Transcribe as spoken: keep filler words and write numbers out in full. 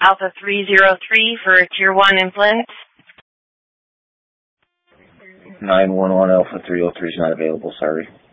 Alpha three zero three for Tier one in Flint. nine one one Alpha three oh three is not available, sorry.